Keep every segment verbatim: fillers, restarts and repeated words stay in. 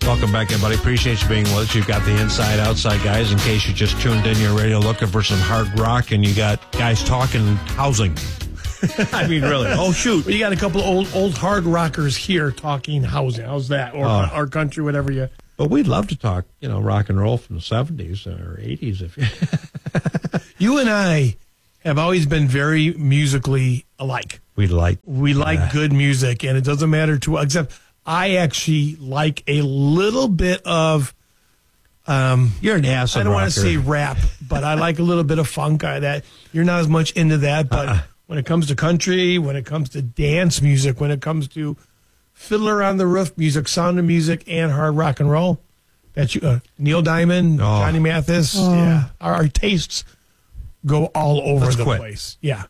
Welcome back, everybody. Appreciate you being with us. You've got the inside, outside guys. In case you just tuned in your radio looking for some hard rock, and you got guys talking housing. I mean, really. Oh, shoot. Well, you got a couple of old old hard rockers here talking housing. How's that? Or Uh, our country, whatever you. But we'd love to talk, you know, rock and roll from the seventies or eighties. If You and I have always been very musically alike. we'd like. We like Uh, good music, and it doesn't matter to except I actually like a little bit of. Um, You're an acid I don't rocker. want to say rap, but I like a little bit of funk. I, that you're not as much into that, but Uh-uh. when it comes to country, when it comes to dance music, when it comes to Fiddler on the Roof music, Sound of Music, and hard rock and roll, that you uh, Neil Diamond, Oh. Johnny Mathis, yeah, our, our tastes go all over Let's the quit. place. Yeah.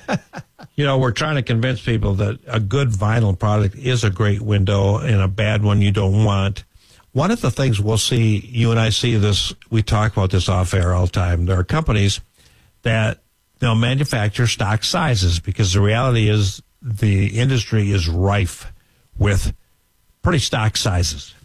You know, we're trying to convince people that a good vinyl product is a great window and a bad one you don't want. One of the things we'll see, you and I see this, we talk about this off air all the time. There are companies that they'll manufacture stock sizes because the reality is the industry is rife with pretty stock sizes.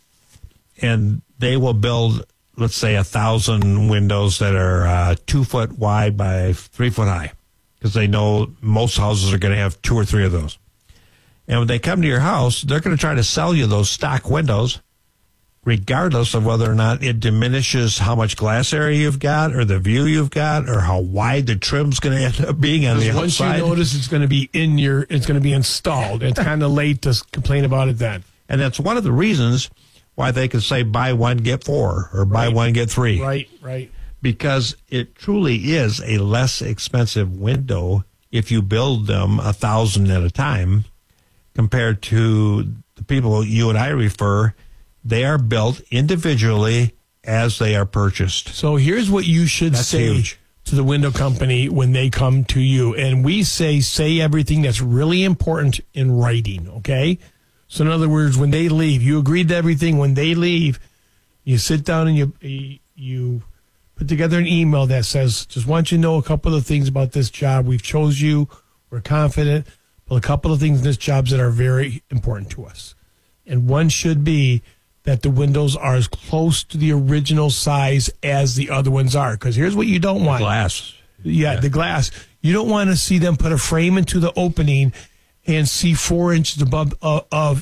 And they will build, let's say, a thousand windows that are uh, two foot wide by three foot high, because they know most houses are going to have two or three of those. And when they come to your house, they're going to try to sell you those stock windows, regardless of whether or not it diminishes how much glass area you've got or the view you've got or how wide the trim's going to end up being on the Once outside. you notice it's going to be in your, it's going to be installed. It's kind of late to s- complain about it then. And that's one of the reasons why they can say buy one, get four, or buy Right. one, get three. Right, right. Because it truly is a less expensive window if you build them a thousand at a time compared to the people you and I refer. They are built individually as they are purchased. So here's what you should That's say huge. to the window company when they come to you. And we say, say everything that's really important in writing, okay? So in other words, when they leave, you agreed to everything. When they leave, you sit down and you you put together an email that says, just want you to know a couple of things about this job. We've chose you. We're confident. But a couple of things in this job that are very important to us. And one should be that the windows are as close to the original size as the other ones are. Because here's what you don't want. Glass. Yeah, the glass. You don't want to see them put a frame into the opening and see four inches above uh, of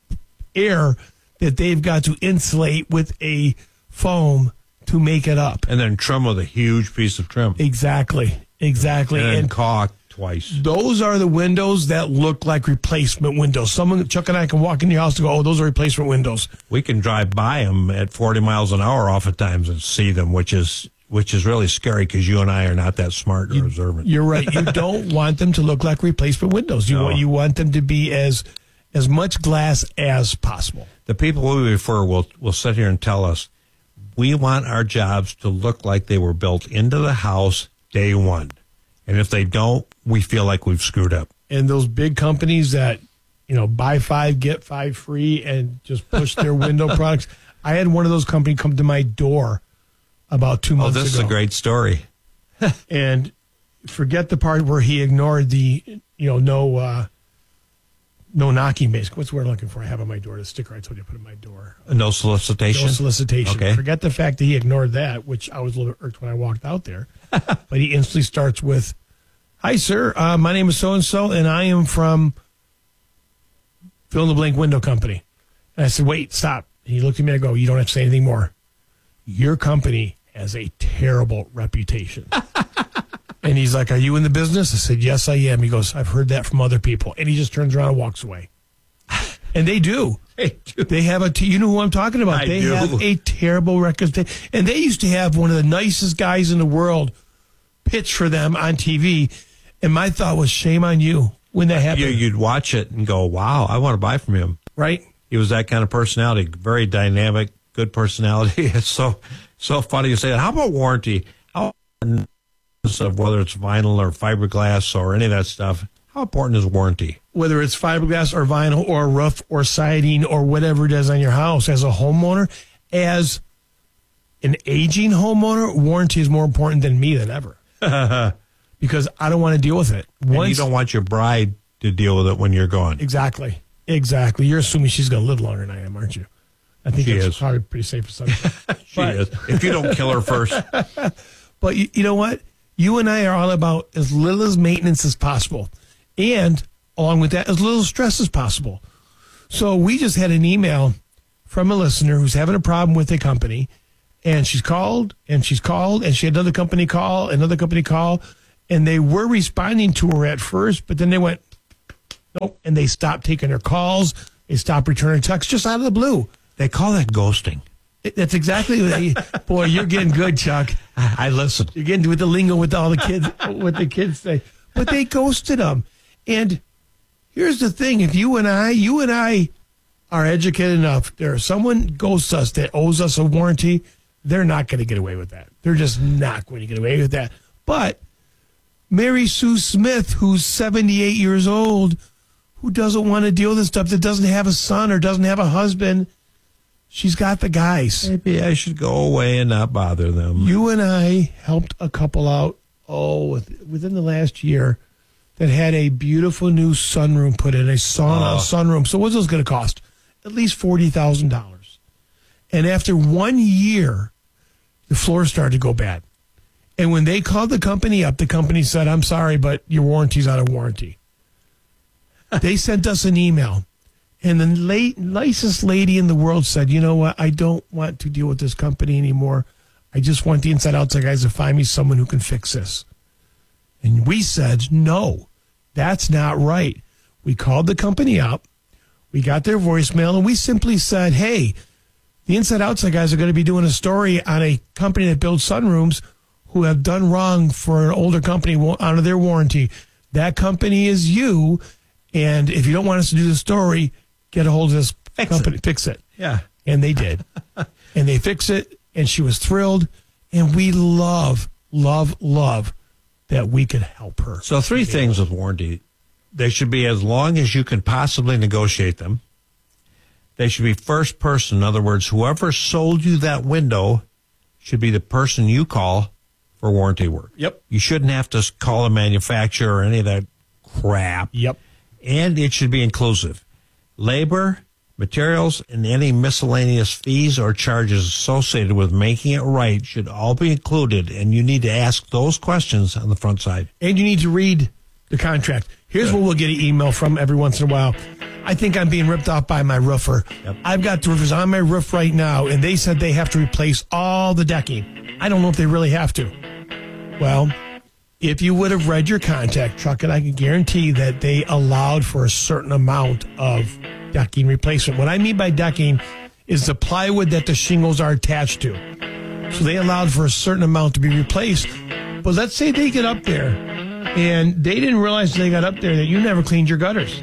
air that they've got to insulate with a foam to make it up. And then trim with a huge piece of trim. Exactly. Exactly. And then And caulk twice. those are the windows that look like replacement windows. Someone, Chuck and I can walk in your house and go, oh, those are replacement windows. We can drive by them at forty miles an hour oftentimes and see them, which is which is really scary because you and I are not that smart or observant. You're right. You don't want them to look like replacement windows. You No. want you want them to be as as much glass as possible. The people we refer will will sit here and tell us we want our jobs to look like they were built into the house day one. And if they don't, we feel like we've screwed up. And those big companies that, you know, buy five, get five free and just push their window products. I had one of those companies come to my door about two Oh, months ago. this is a great story. And forget the part where he ignored the, you know, no uh, no knocking basic. What's the word I'm looking for? I have on my door, the sticker I told you to put on my door. No solicitation. No solicitation. Okay. Forget the fact that he ignored that, which I was a little irked when I walked out there. But he instantly starts with, hi, sir. Uh, my name is so-and-so, and I am from fill in the blank window company. And I said, wait, stop. And he looked at me and I go, you don't have to say anything more. Your company has a terrible reputation. And he's like, are you in the business? I said, yes, I am. He goes, I've heard that from other people. And he just turns around and walks away. And they do. They do. They have a, t- you know who I'm talking about. I they do. have a terrible reputation. And they used to have one of the nicest guys in the world pitch for them on T V. And my thought was, shame on you when that happened. You, you'd watch it and go, wow, I want to buy from him. Right? He was that kind of personality, very dynamic, good personality. It's so so funny you say that. How about warranty? How of whether it's vinyl or fiberglass or any of that stuff, how important is warranty? Whether it's fiberglass or vinyl or roof or siding or whatever it is on your house, as a homeowner, as an aging homeowner, warranty is more important than me than ever. Because I don't want to deal with it. And Once, you don't want your bride to deal with it when you're gone. Exactly. Exactly. You're assuming she's going to live longer than I am, aren't you? I think She it's is. probably pretty safe for some. She But- is. If you don't kill her first. But you, you know what? You and I are all about as little as maintenance as possible. And along with that, as little stress as possible. So we just had an email from a listener who's having a problem with a company. And she's called and she's called and she had another company call, another company call. And they were responding to her at first, but then they went, nope. And they stopped taking her calls. They stopped returning texts just out of the blue. They call that ghosting. It- That's exactly what they, boy, you're getting good, Chuck. I, I listen. You're getting with the lingo with all the kids, what the kids say. But they ghosted them. And here's the thing. If you and I, you and I are educated enough, there someone ghosts us that owes us a warranty, they're not going to get away with that. They're just not going to get away with that. But Mary Sue Smith, who's seventy-eight years old, who doesn't want to deal with this stuff, that doesn't have a son or doesn't have a husband, she's got the guys. Maybe I should go away and not bother them. You and I helped a couple out, oh, with, within the last year that had a beautiful new sunroom put in, a sauna Oh. sunroom. So what's this going to cost? At least forty thousand dollars. And after one year, the floor started to go bad. And when they called the company up, the company said, I'm sorry, but your warranty's out of warranty. They sent us an email. And the late, nicest lady in the world said, you know what? I don't want to deal with this company anymore. I just want the inside outside guys to find me someone who can fix this. And we said, no, that's not right. We called the company up. We got their voicemail and we simply said, hey, the inside outside guys are going to be doing a story on a company that builds sunrooms who have done wrong for an older company out of their warranty. That company is you. And if you don't want us to do the story, get a hold of this Fix company. it. Fix it. Yeah. And they did. And they fixed it. And she was thrilled. And we love, love, love that we could help her. So three things with warranty. They should be as long as you can possibly negotiate them. They should be first person. In other words, whoever sold you that window should be the person you call for warranty work. Yep. You shouldn't have to call a manufacturer or any of that crap. Yep. And it should be inclusive. Labor, materials, and any miscellaneous fees or charges associated with making it right should all be included, and you need to ask those questions on the front side. And you need to read the contract. Here's where we'll get an email from every once in a while. I think I'm being ripped off by my roofer. Yep. I've got the roofers on my roof right now, and they said they have to replace all the decking. I don't know if they really have to. Well, if you would have read your contract, Chuck, and I can guarantee that they allowed for a certain amount of decking replacement. What I mean by decking is the plywood that the shingles are attached to. So they allowed for a certain amount to be replaced. But let's say they get up there and they didn't realize they got up there that you never cleaned your gutters.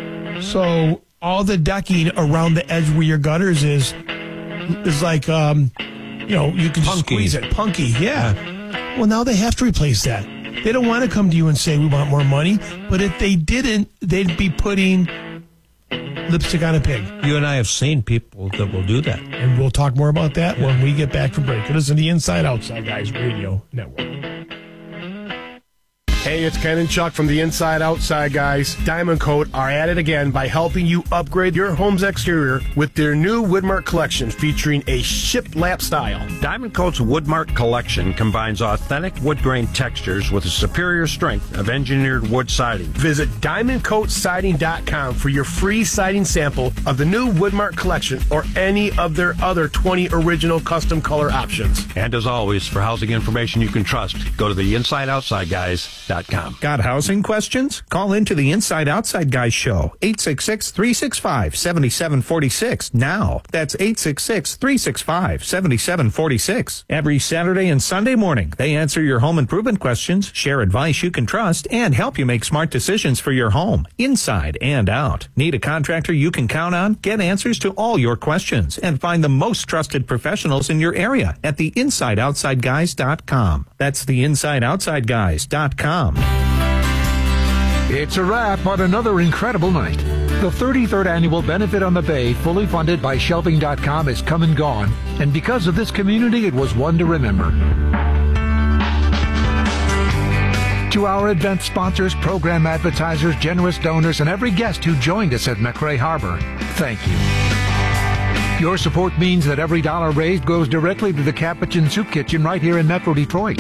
So all the decking around the edge where your gutters is is like, um, you know, you can just Punky. squeeze it. Punky, yeah. Well, now they have to replace that. They don't want to come to you and say, we want more money. But if they didn't, they'd be putting lipstick on a pig. You and I have seen people that will do that. And we'll talk more about that when we get back from break. It is in the Inside Outside Guys Radio Network. Hey, it's Ken and Chuck from the Inside Outside Guys. Diamond Coat are at it again by helping you upgrade your home's exterior with their new Woodmark collection featuring a shiplap style. Diamond Coat's Woodmark collection combines authentic wood grain textures with a superior strength of engineered wood siding. Visit diamond coat siding dot com for your free siding sample of the new Woodmark collection or any of their other twenty original custom color options. And as always, for housing information you can trust, go to the inside outside guys dot com. Got housing questions? Call into the Inside Outside Guys show, eight six six, three six five, seven seven four six now. That's eight six six, three six five, seven seven four six. Every Saturday and Sunday morning, they answer your home improvement questions, share advice you can trust, and help you make smart decisions for your home, inside and out. Need a contractor you can count on? Get answers to all your questions and find the most trusted professionals in your area at the inside outside guys dot com. That's the inside outside guys dot com. It's a wrap on another incredible night. The thirty-third Annual Benefit on the Bay, fully funded by shelving dot com, is come and gone. And because of this community, it was one to remember. To our event sponsors, program advertisers, generous donors, and every guest who joined us at McRae Harbor, thank you. Your support means that every dollar raised goes directly to the Capuchin Soup Kitchen right here in Metro Detroit.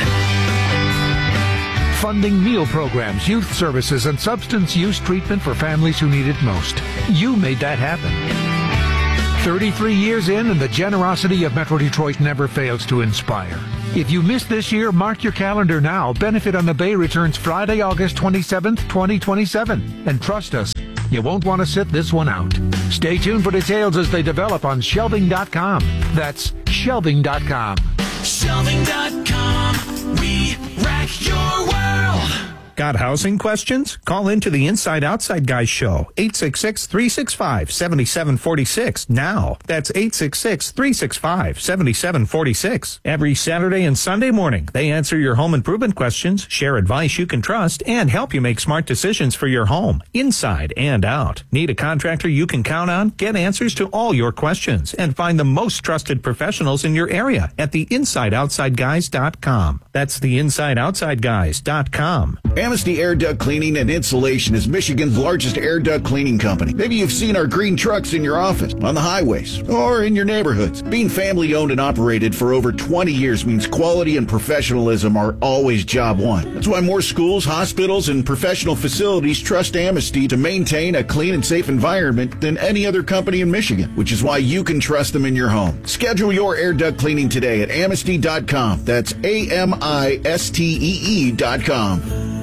Funding meal programs, youth services, and substance use treatment for families who need it most. You made that happen. thirty-three years in, and the generosity of Metro Detroit never fails to inspire. If you missed this year, mark your calendar now. Benefit on the Bay returns Friday, August twenty-seventh, twenty twenty-seven. And trust us, you won't want to sit this one out. Stay tuned for details as they develop on shelving dot com. That's shelving dot com. shelving dot com. We rack your world. Got housing questions? Call into the Inside Outside Guys show, eight six six, three six five, seven seven four six now. That's eight six six, three six five, seven seven four six. Every Saturday and Sunday morning, they answer your home improvement questions, share advice you can trust, and help you make smart decisions for your home, inside and out. Need a contractor you can count on? Get answers to all your questions and find the most trusted professionals in your area at the inside outside guys dot com. That's the inside outside guys dot com. Amnesty Air Duct Cleaning and Insulation is Michigan's largest air duct cleaning company. Maybe you've seen our green trucks in your office, on the highways, or in your neighborhoods. Being family owned and operated for over twenty years means quality and professionalism are always job one. That's why more schools, hospitals, and professional facilities trust Amnesty to maintain a clean and safe environment than any other company in Michigan, which is why you can trust them in your home. Schedule your air duct cleaning today at amnesty dot com. That's A M I S T E E dot com.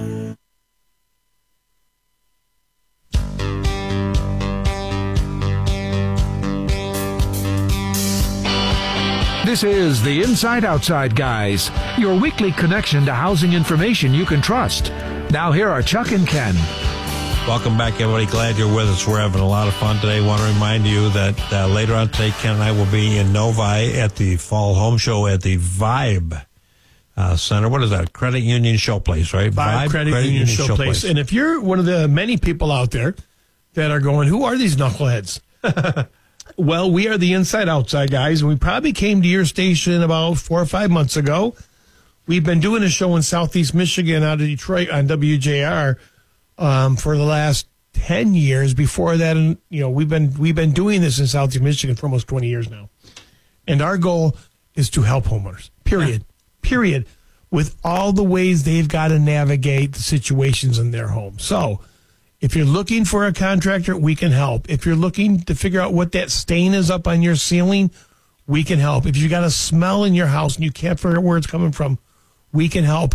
This is the Inside Outside Guys, your weekly connection to housing information you can trust. Now here are Chuck and Ken. Welcome back, everybody. Glad you're with us. We're having a lot of fun today. Want to remind you that uh, later on today, Ken and I will be in Novi at the Fall Home Show at the Vibe uh, Center. What is that? Credit Union Showplace, right? Vibe, Vibe Credit, Credit Union, Union Showplace. Showplace. And if you're one of the many people out there that are going, who are these knuckleheads? Well, we are the Inside Outside Guys, and we probably came to your station about four or five months ago. We've been doing a show in Southeast Michigan out of Detroit on W J R um, for the last ten years. Before that, and you know, we've been we've been doing this in Southeast Michigan for almost twenty years now. And our goal is to help homeowners, period, period, with all the ways they've got to navigate the situations in their home. So if you're looking for a contractor, we can help. If you're looking to figure out what that stain is up on your ceiling, we can help. If you got a smell in your house and you can't figure out where it's coming from, we can help.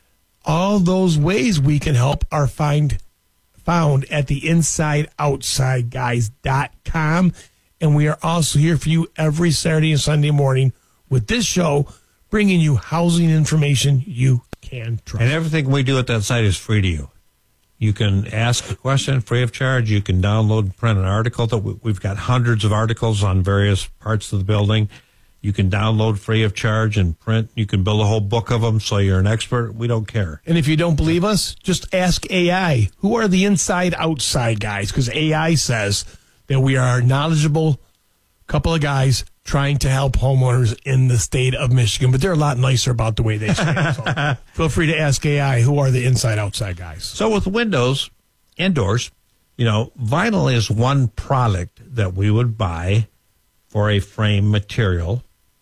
All those ways we can help are find, found at the inside outside guys dot com. And we are also here for you every Saturday and Sunday morning with this show, bringing you housing information you can trust. And everything we do at that site is free to you. You can ask a question free of charge. You can download and print an article. That we've got hundreds of articles on various parts of the building. You can download free of charge and print. You can build a whole book of them so you're an expert. We don't care. And if you don't believe us, just ask A I. Who are the inside outside guys? Because A I says that we are a knowledgeable couple of guys trying to help homeowners in the state of Michigan, but they're a lot nicer about the way they say it. So feel free to ask A I, who are the inside-outside guys? So with windows and doors, you know, vinyl is one product that we would buy for a frame material.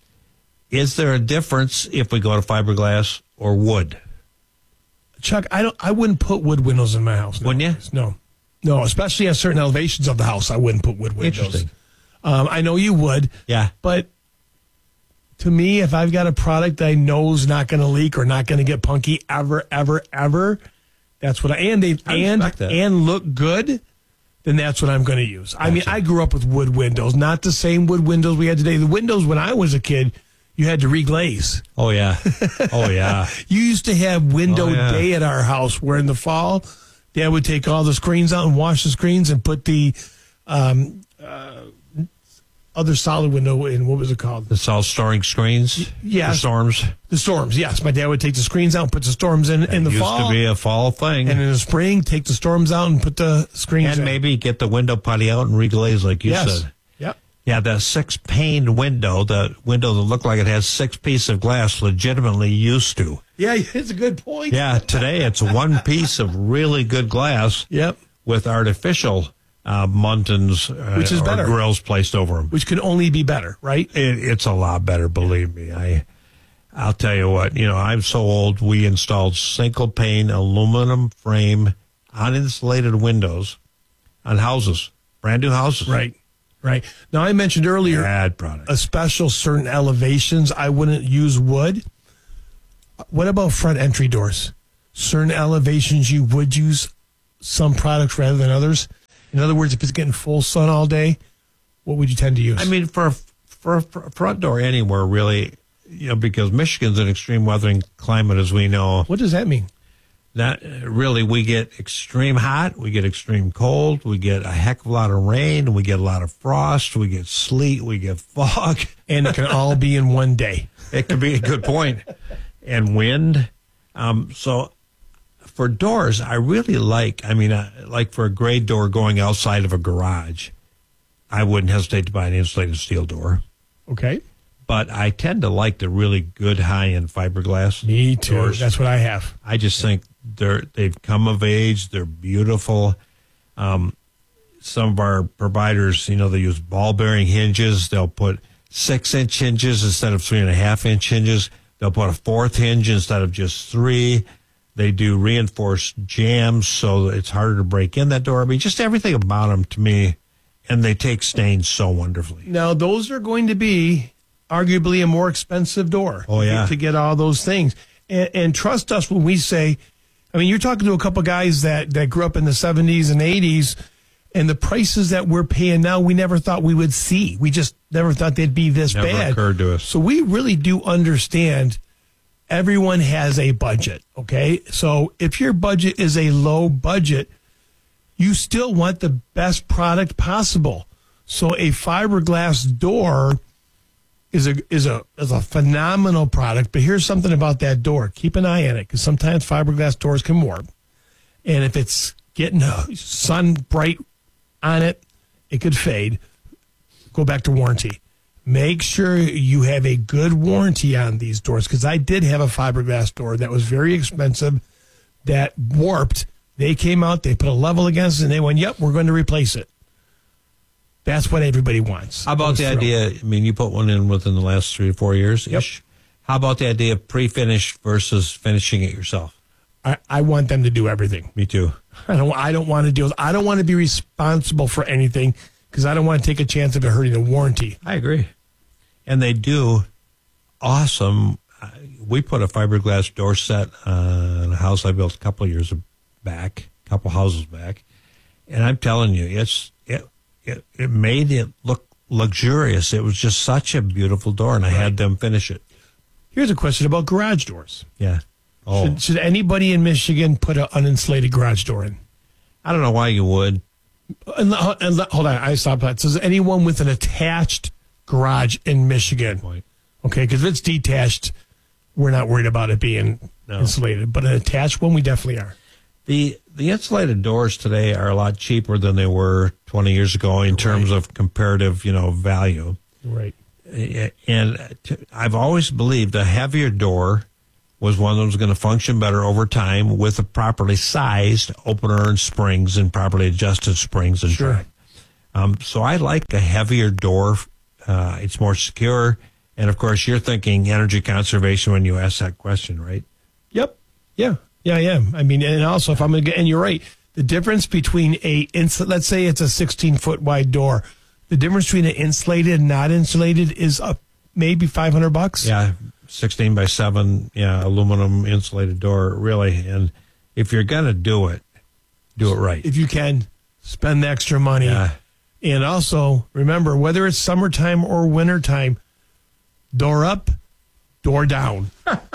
Is there a difference if we go to fiberglass or wood? Chuck, I don't. I wouldn't put wood windows in my house. Wouldn't you? No. No, especially at certain elevations of the house, I wouldn't put wood windows. Interesting. Um, I know you would. Yeah. But to me, if I've got a product that I know is not going to leak or not going to get punky ever, ever, ever, that's what I, and they, I and, that. and look good, then that's what I'm going to use. Gotcha. I mean, I grew up with wood windows, not the same wood windows we had today. The windows when I was a kid, you had to reglaze. Oh, yeah. Oh, yeah. You used to have window oh, yeah. day at our house where in the fall, Dad would take all the screens out and wash the screens and put the um, uh, other solid window in, what was it called? The solid storing screens? Yeah. The storms? The storms, yes. My dad would take the screens out and put the storms in That in the used fall. Used to be a fall thing. And in the spring, take the storms out and put the screens and in. And maybe get the window putty out and reglaze like you yes. said. Yep. Yeah, the six-pane window, the window that looked like it has six pieces of glass, legitimately used to. Yeah, it's a good point. Yeah, today it's one piece of really good glass yep. with artificial uh, muntins uh, Which is or better. grills placed over them. Which can only be better, right? It, it's a lot better, believe me. I, I'll tell you what, you know, I'm so old, we installed single pane aluminum frame uninsulated windows on houses, brand new houses. Right, right. Now, I mentioned earlier Bad product. a special certain elevations, I wouldn't use wood. What about front entry doors? Certain elevations you would use some products rather than others. In other words, if it's getting full sun all day, what would you tend to use? I mean, for, for for a front door anywhere, really, you know, because Michigan's an extreme weathering climate, as we know. what does that mean? That really, we get extreme hot, we get extreme cold, we get a heck of a lot of rain, we get a lot of frost, we get sleet, we get fog. And it can all be in one day. It could be a good point. And wind. Um, so for doors, I really like, I mean, uh, like for a gray door going outside of a garage, I wouldn't hesitate to buy an insulated steel door. Okay. But I tend to like the really good high-end fiberglass. Me too. doors. That's what I have. I just think they're they've come of age. They're beautiful. Um, some of our providers, you know, they use ball bearing hinges. They'll put six inch hinges instead of three and a half inch hinges. They'll put a fourth hinge instead of just three. They do reinforced jambs so it's harder to break in that door. I mean, just everything about them to me, and they take stains so wonderfully. Now, those are going to be arguably a more expensive door. Oh, to yeah. get- To get all those things. And, and trust us when we say, I mean, you're talking to a couple guys that, that grew up in the seventies and eighties, and the prices that we're paying now, we never thought we would see. We just never thought they'd be this Never bad. occurred to us. So we really do understand everyone has a budget, okay? So if your budget is a low budget, you still want the best product possible. So a fiberglass door is a is a is a phenomenal product. But here's something about that door. Keep an eye on it, because sometimes fiberglass doors can warp, and if it's getting sun bright on it, it could fade. Go back to warranty. Make sure you have a good warranty on these doors, because I did have a fiberglass door that was very expensive that warped. They came out, they put a level against it, and they went, yep, we're going to replace it. That's what everybody wants. How about Those the throw. idea? I mean, you put one in within the last three or four years ish. How about the idea of pre-finished versus finishing it yourself? I, I want them to do everything. Me too. I don't. I don't want to deal. I don't want to be responsible for anything, because I don't want to take a chance of it hurting the warranty. I agree. And they do awesome. Uh, We put a fiberglass door set on a house I built a couple of years back, a couple houses back, and I'm telling you, it's it it, it made it look luxurious. It was just such a beautiful door, and I had them finish it. Here's a question about garage doors. Yeah. Oh, Should, should anybody in Michigan put an uninsulated garage door in? I don't know why you would. And, le- and le- hold on, I stopped that. Says anyone with an attached garage in Michigan? Point. Okay, because if it's detached, we're not worried about it being No. insulated. But an attached one, we definitely are. The the insulated doors today are a lot cheaper than they were twenty years ago in terms of comparative, you know, value. Right. And t- I've always believed a heavier door was one that was going to function better over time with a properly sized opener and springs and properly adjusted springs and Sure. drive. Um, so I like a heavier door. Uh, it's more secure. And of course, you're thinking energy conservation when you ask that question, right? Yep. Yeah. Yeah, I am. I mean, and also if I'm going to get, and you're right, the difference between a, ins- let's say it's a sixteen foot wide door, the difference between an insulated and not insulated is up maybe five hundred bucks. Yeah, sixteen by seven, yeah, aluminum insulated door, really. And if you're going to do it, do it right. If you can, spend the extra money. Yeah. And also, remember, whether it's summertime or wintertime, door up, door down.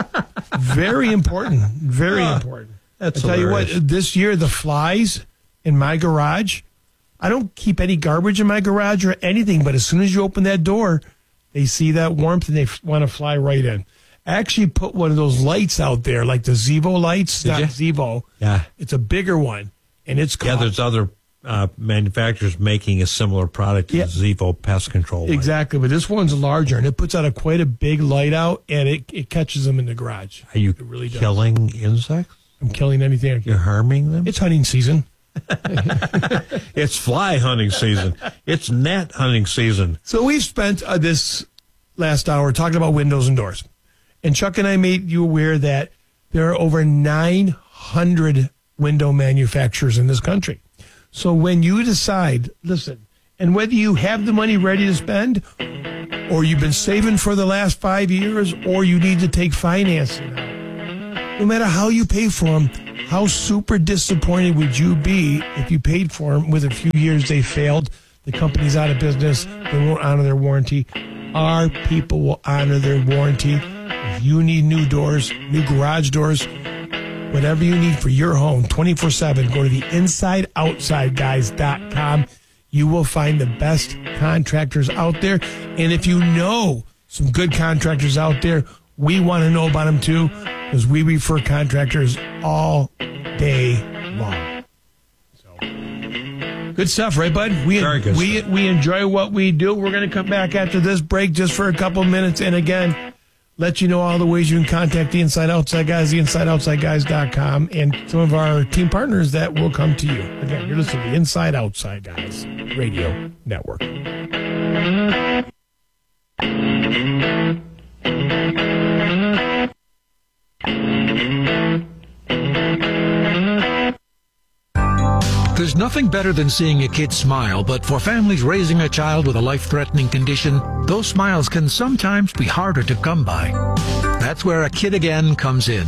Very important. Very Ah, important. that's I tell hilarious. you what, this year, the flies in my garage, I don't keep any garbage in my garage or anything, but as soon as you open that door, they see that warmth and they f- want to fly right in. I actually put one of those lights out there, like the Zevo lights, Did not you? Zevo. Yeah. It's a bigger one, and it's Yeah, called, there's other uh, manufacturers making a similar product to Yeah. the Zevo pest control light. exactly, but this one's larger, and it puts out a quite a big light out, and it, it catches them in the garage. Are you It really does. killing insects? I'm killing anything I You're can. harming them? It's hunting season. It's fly hunting season. It's net hunting season. So we've spent uh, this last hour talking about windows and doors. And Chuck and I made you aware that there are over nine hundred window manufacturers in this country. So when you decide, listen, and whether you have the money ready to spend, or you've been saving for the last five years, or you need to take financing out, no matter how you pay for them, how super disappointed would you be if you paid for them with a few years they failed, the company's out of business, they won't honor their warranty. Our people will honor their warranty. If you need new doors, new garage doors, whatever you need for your home, twenty-four seven, go to the inside outside guys dot com. You will find the best contractors out there. And if you know some good contractors out there, we want to know about them too, because we refer contractors all day long. So, good stuff, right, bud? We, Very good we, stuff. we enjoy what we do. We're going to come back after this break just for a couple minutes. And again, let you know all the ways you can contact the Inside Outside Guys, the inside outside guys dot com, and some of our team partners that will come to you. Again, you're listening to the Inside Outside Guys Radio Network. There's nothing better than seeing a kid smile, but for families raising a child with a life-threatening condition, those smiles can sometimes be harder to come by. That's where A Kid Again comes in.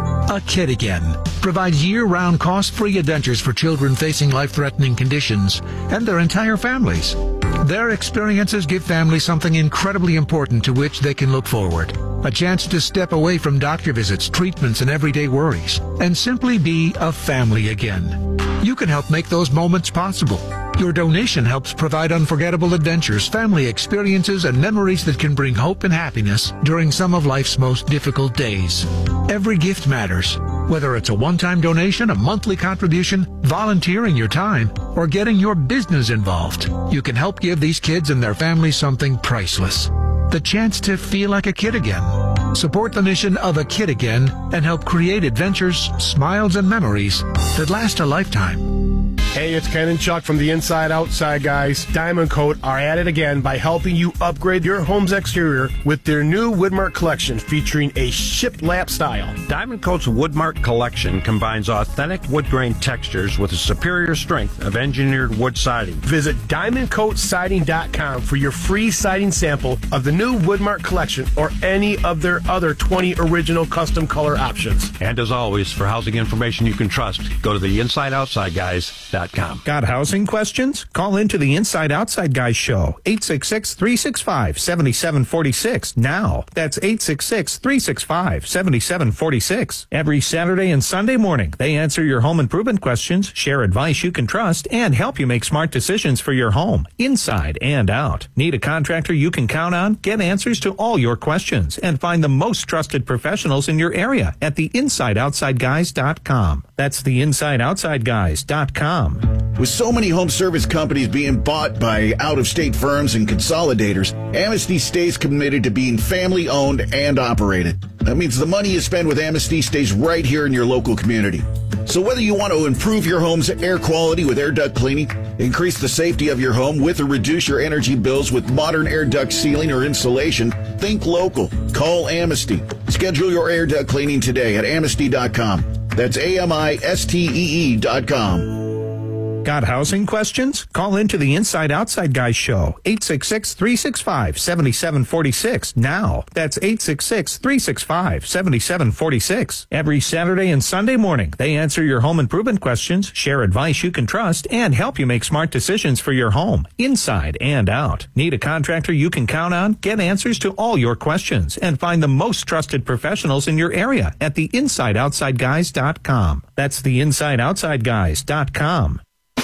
A Kid Again provides year-round cost-free adventures for children facing life-threatening conditions and their entire families. Their experiences give families something incredibly important to which they can look forward. A chance to step away from doctor visits, treatments, and everyday worries, and simply be a family again. You can help make those moments possible. Your donation helps provide unforgettable adventures, family experiences, and memories that can bring hope and happiness during some of life's most difficult days. Every gift matters, whether it's a one-time donation, a monthly contribution, volunteering your time, or getting your business involved. You can help give these kids and their families something priceless. The chance to feel like a kid again. Support the mission of A Kid Again and help create adventures, smiles, and memories that last a lifetime. Hey, it's Ken and Chuck from the Inside Outside Guys. Diamond Coat are at it again by helping you upgrade your home's exterior with their new Woodmark collection featuring a shiplap style. Diamond Coat's Woodmark collection combines authentic wood grain textures with a superior strength of engineered wood siding. Visit diamond coat siding dot com for your free siding sample of the new Woodmark collection or any of their other twenty original custom color options. And as always, for housing information you can trust, go to the inside outside guys dot com. Got housing questions? Call into the Inside Outside Guys show, eight six six, three six five, seven seven four six now. That's eight six six, three six five, seven seven four six. Every Saturday and Sunday morning, they answer your home improvement questions, share advice you can trust, and help you make smart decisions for your home, inside and out. Need a contractor you can count on? Get answers to all your questions and find the most trusted professionals in your area at the inside outside guys dot com. That's the inside outside guys dot com. With so many home service companies being bought by out-of-state firms and consolidators, Amnesty stays committed to being family-owned and operated. That means the money you spend with Amnesty stays right here in your local community. So whether you want to improve your home's air quality with air duct cleaning, increase the safety of your home with or reduce your energy bills with modern air duct sealing or insulation, think local. Call Amnesty. Schedule your air duct cleaning today at amnesty dot com. That's A M I S T E E dot com. Got housing questions? Call into the Inside Outside Guys show, eight six six, three six five, seven seven four six now. That's eight six six, three six five, seven seven four six. Every Saturday and Sunday morning, they answer your home improvement questions, share advice you can trust, and help you make smart decisions for your home, inside and out. Need a contractor you can count on? Get answers to all your questions and find the most trusted professionals in your area at the inside outside guys dot com. That's the inside outside guys dot com.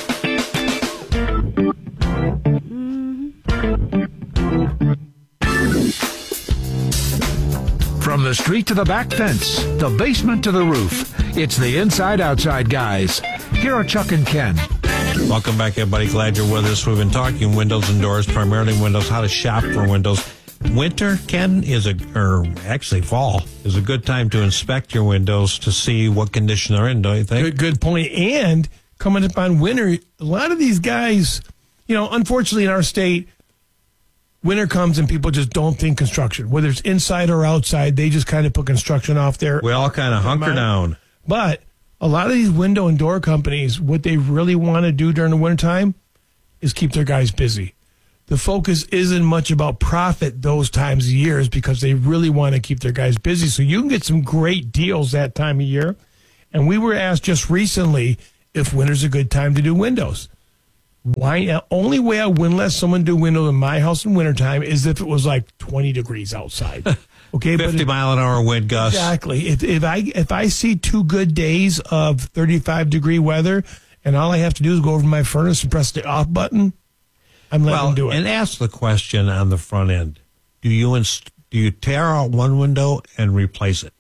From the street to the back fence, the basement to the roof, it's the Inside Outside Guys. Here are Chuck and Ken. Welcome back, everybody. Glad you're with us. We've been talking windows and doors, primarily windows, how to shop for windows. Winter, Ken, is a, or actually fall, is a good time to inspect your windows to see what condition they're in, don't you think? Good, good point. And coming up on winter, a lot of these guys, you know, unfortunately in our state, winter comes and people just don't think construction. Whether it's inside or outside, they just kind of put construction off there. We all kind of hunker mind. down. But a lot of these window and door companies, what they really want to do during the wintertime is keep their guys busy. The focus isn't much about profit those times of years because they really want to keep their guys busy. So you can get some great deals that time of year. And we were asked just recently if winter's a good time to do windows. Why? The only way I wouldn't let someone do windows in my house in wintertime is if it was like twenty degrees outside. Okay, fifty but it, mile an hour wind gusts. Exactly. If, if I if I see two good days of thirty-five degree weather, and all I have to do is go over to my furnace and press the off button, I'm letting well, them do it. And ask the question on the front end: Do you inst- do you tear out one window and replace it?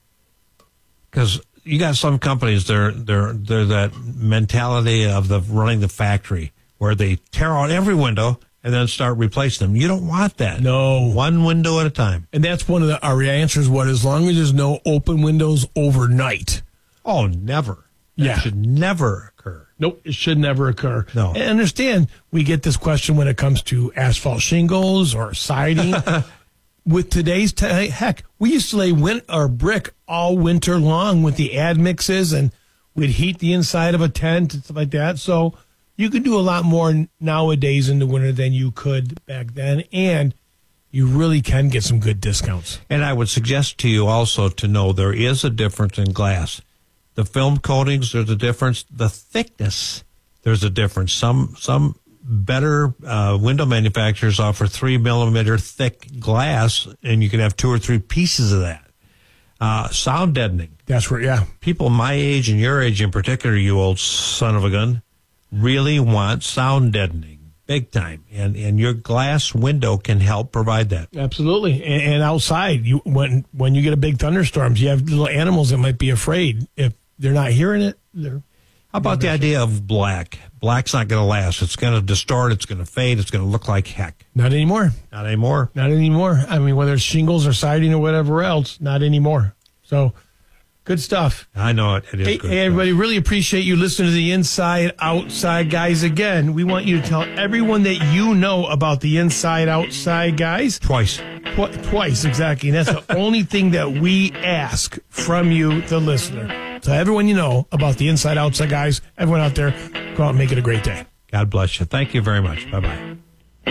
Because you got some companies, they're they're they're that mentality of the running the factory where they tear out every window and then start replacing them. You don't want that. No. One window at a time. And that's one of the, our answers. What, as long as there's no open windows overnight. Oh, never. That Yeah. should never occur. Nope, it should never occur. No. And understand, we get this question when it comes to asphalt shingles or siding. With today's, t- heck, we used to lay win- or brick all winter long with the admixes, and we'd heat the inside of a tent and stuff like that. So you could do a lot more nowadays in the winter than you could back then, and you really can get some good discounts. And I would suggest to you also to know there is a difference in glass. The film coatings, there's a difference. The thickness, there's a difference. Some some better uh, window manufacturers offer three millimeter thick glass, and you can have two or three pieces of that. Uh, sound deadening. That's where, yeah. People my age and your age in particular, you old son of a gun, really want sound deadening big time. And, and your glass window can help provide that. Absolutely. And, and outside, you when when you get a big thunderstorms, you have little animals that might be afraid. If they're not hearing it, they're... How about the idea of black? Black's not going to last. It's going to distort. It's going to fade. It's going to look like heck. Not anymore. Not anymore. Not anymore. I mean, whether it's shingles or siding or whatever else, not anymore. So, good stuff. I know it. It is Hey, good. hey everybody, really appreciate you listening to the Inside Outside Guys. Again, we want you to tell everyone that you know about the Inside Outside Guys. Twice. Tw- twice, exactly. And that's the only thing that we ask from you, the listener. Tell everyone you know about the Inside Outside Guys. Everyone out there, go out and make it a great day. God bless you. Thank you very much. Bye-bye.